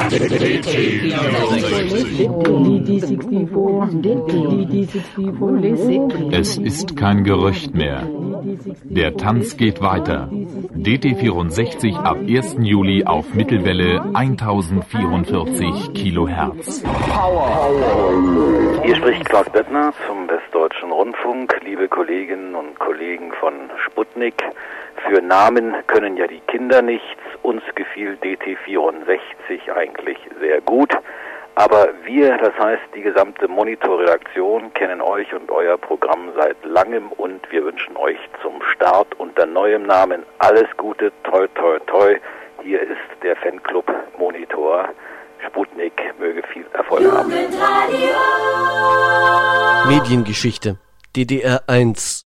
Es ist kein Gerücht mehr. Der Tanz geht weiter. DT64 ab 1. Juli auf Mittelwelle 1044 Kilohertz. Hier spricht Klaus Bettner zum Westdeutschen Rundfunk. Liebe Kolleginnen und Kollegen von Sputnik, für Namen können ja die Kinder nichts. Uns gefiel DT64 eigentlich sehr gut. Aber wir, das heißt die gesamte Monitor-Redaktion, kennen euch und euer Programm seit langem und wir wünschen euch zum Start unter neuem Namen alles Gute, toi toi toi. Hier ist der Fanclub Monitor. Sputnik möge viel Erfolg haben. Mediengeschichte DDR 1